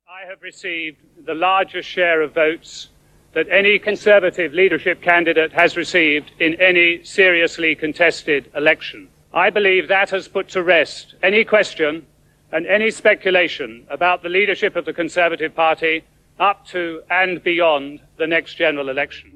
I have received the largest share of votes that any Conservative leadership candidate has received in any seriously contested election. I believe that has put to rest any question and any speculation about the leadership of the Conservative Party up to and beyond the next general election.